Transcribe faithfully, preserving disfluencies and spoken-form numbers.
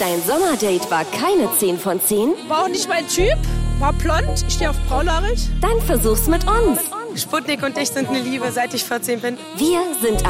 Dein Sommerdate war keine zehn von zehn? War auch nicht mein Typ. War blond, ich stehe auf braunhaarig. Dann versuch's mit uns. Sputnik und ich sind eine Liebe, seit ich vierzehn bin. Wir sind